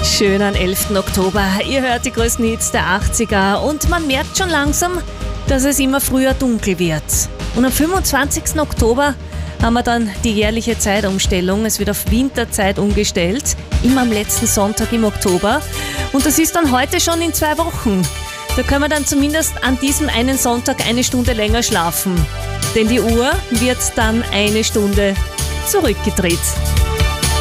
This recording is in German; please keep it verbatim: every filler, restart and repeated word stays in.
Schönen elften Oktober. Ihr hört die größten Hits der achtziger und man merkt schon langsam, dass es immer früher dunkel wird. Und am fünfundzwanzigsten Oktober haben wir dann die jährliche Zeitumstellung. Es wird auf Winterzeit umgestellt, immer am letzten Sonntag im Oktober. Und das ist dann heute schon in zwei Wochen. Da können wir dann zumindest an diesem einen Sonntag eine Stunde länger schlafen. Denn die Uhr wird dann eine Stunde zurückgedreht.